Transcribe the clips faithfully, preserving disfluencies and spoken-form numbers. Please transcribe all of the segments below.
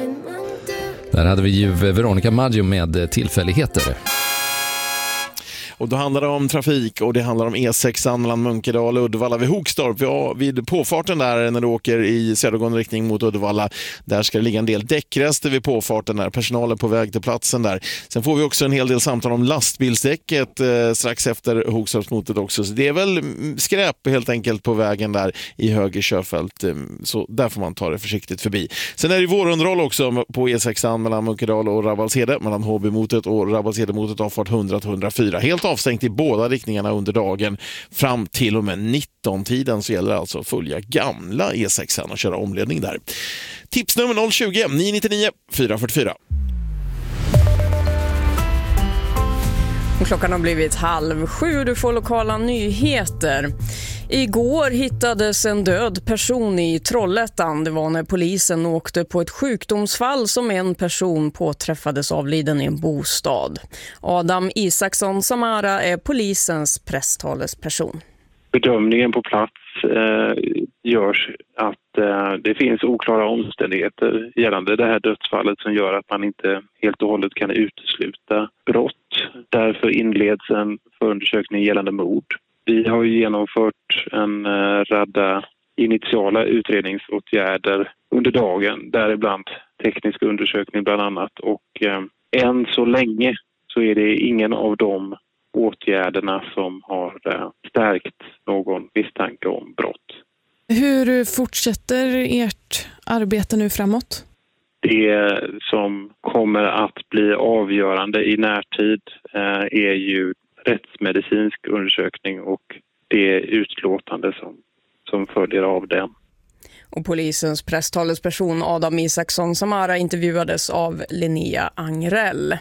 Där hade vi ju Veronica Maggio med Tillfälligheter. Och då handlar det om trafik och det handlar om E sex mellan Munkedal och Uddevalla vid Hokstorp. Ja, vid påfarten där när du åker i södergående riktning mot Uddevalla, där ska det ligga en del däckrester vid påfarten där. Personalen på väg till platsen där. Sen får vi också en hel del samtal om lastbilsdäcket eh, strax efter Hokstorpsmotet också. Så det är väl skräp helt enkelt på vägen där i höger körfält. Så där får man ta det försiktigt förbi. Sen är det vårunderhåll också på E sex mellan Munkedal och Rabbalshede, mellan Håbymotet och Rabbalshedemotet av fart hundra till hundrafyra. Helt avstängt i båda riktningarna under dagen fram till och med nitton-tiden, så gäller det alltså att följa gamla E sex och köra omledning där. Tipsnummer noll tjugo nio nio nio fyra fyra fyra. Klockan har blivit halv sju, du får lokala nyheter. Igår hittades en död person i Trollhättan. Det var när polisen åkte på ett sjukdomsfall som en person påträffades avliden i en bostad. Adam Isaksson Samara är polisens presstalesperson. Bedömningen på plats eh, görs att eh, det finns oklara omständigheter gällande det här dödsfallet som gör att man inte helt och hållet kan utesluta brott. Därför inleds en förundersökning gällande mord. Vi har genomfört en eh, radda initiala utredningsåtgärder under dagen, däribland teknisk undersökning bland annat. Och eh, än så länge så är det ingen av de åtgärderna som har eh, stärkt någon misstanke om brott. Hur fortsätter ert arbete nu framåt? Det som kommer att bli avgörande i närtid eh, är ju rättsmedicinsk undersökning och det utlåtande som, som följer av den. Och polisens presstalesperson Adam Isaksson Samara intervjuades av Linnea Angrell.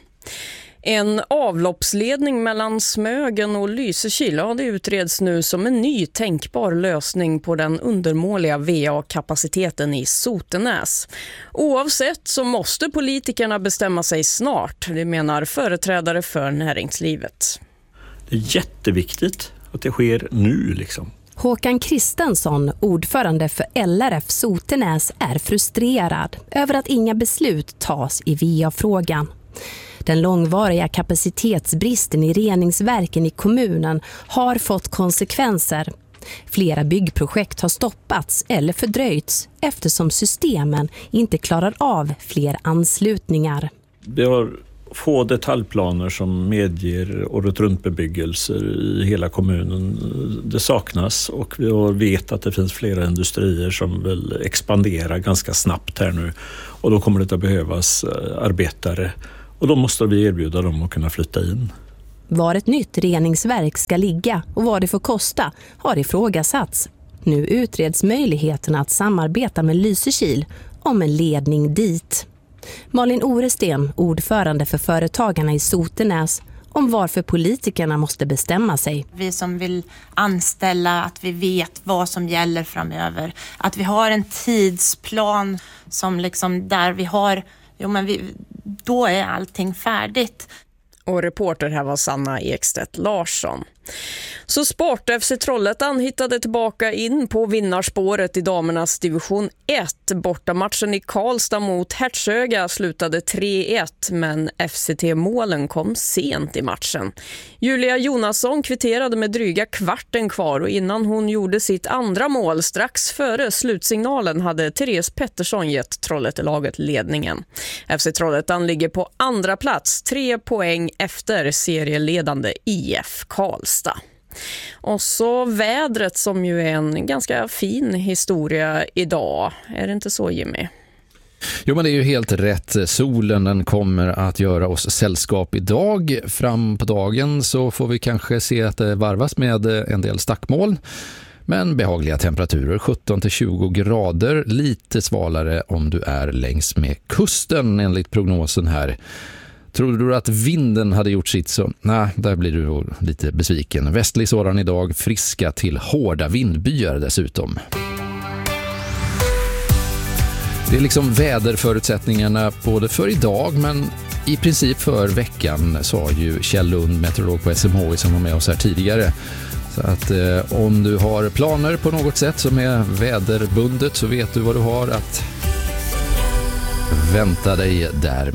En avloppsledning mellan Smögen och Lysekil, ja, det utreds nu som en ny tänkbar lösning på den undermåliga V A-kapaciteten i Sotenäs. Oavsett så måste politikerna bestämma sig snart, det menar företrädare för näringslivet. Det är jätteviktigt att det sker nu liksom. Håkan Kristensson, ordförande för L R F Sotenäs, är frustrerad över att inga beslut tas i V A-frågan. Den långvariga kapacitetsbristen i reningsverken i kommunen har fått konsekvenser. Flera byggprojekt har stoppats eller fördröjts eftersom systemen inte klarar av fler anslutningar. Vi har få detaljplaner som medger året-runt-bebyggelse i hela kommunen. Det saknas och vi vet att det finns flera industrier som vill expandera ganska snabbt här nu. Och då kommer det att behövas arbetare. Och då måste vi erbjuda dem att kunna flytta in. Var ett nytt reningsverk ska ligga och vad det får kosta har ifrågasatts. Nu utreds möjligheterna att samarbeta med Lysekil om en ledning dit. Malin Oresten, ordförande för företagarna i Sotenäs, om varför politikerna måste bestämma sig. Vi som vill anställa, att vi vet vad som gäller framöver. Att vi har en tidsplan som liksom där vi har, jo men vi, då är allting färdigt. Och reporter här var Sanna Ekstedt Larsson. Så Sport F C Trollhättan hittade tillbaka in på vinnarspåret i damernas division ett. Bortamatchen i Karlstad mot Hertsöga slutade tre ett, men F C T-målen kom sent i matchen. Julia Jonasson kvitterade med dryga kvarten kvar och innan hon gjorde sitt andra mål strax före slutsignalen hade Therese Pettersson gett Trollhättelaget ledningen. F C Trollhättan ligger på andra plats, tre poäng efter serieledande I F Karlstad. Och så vädret som ju är en ganska fin historia idag. Är det inte så, Jimmy? Jo, men det är ju helt rätt. Solen den kommer att göra oss sällskap idag. Fram på dagen så får vi kanske se att det varvas med en del stackmoln. Men behagliga temperaturer, sjutton till tjugo grader. Lite svalare om du är längs med kusten enligt prognosen här. Tror du att vinden hade gjort sitt så? Nej, där blir du lite besviken. Västlig sådan idag, friska till hårda vindbyar dessutom. Det är liksom väderförutsättningarna både för idag men i princip för veckan, sa ju Kjell Lund, meteorolog på S M H I som var med oss här tidigare. Så att eh, om du har planer på något sätt som är väderbundet så vet du vad du har att väntar dig där.